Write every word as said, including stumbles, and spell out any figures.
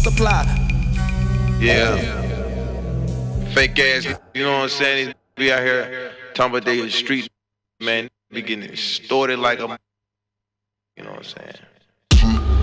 multiply. Yeah. Fake ass, you know what I'm saying? These be out here talking about they street, man. Be getting extorted like a, you know what I'm saying?